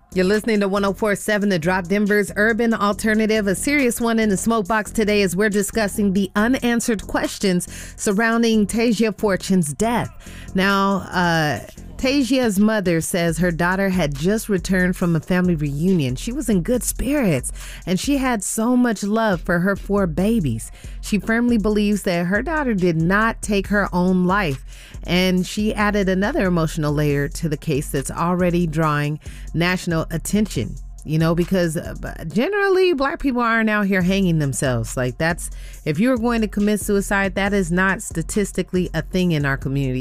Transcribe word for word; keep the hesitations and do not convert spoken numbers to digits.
You're listening to one oh four point seven The Drop, Denver's urban alternative. A serious one in the smoke box today as we're discussing the unanswered questions surrounding Tasia Fortune's death. Now, uh, Tasia's mother says her daughter had just returned from a family reunion. She was in good spirits and she had so much love for her four babies. She firmly believes that her daughter did not take her own life. And she added another emotional layer to the case that's already drawing national attention, you know, because generally black people aren't out here hanging themselves. Like that's, if you're going to commit suicide, that is not statistically a thing in our community.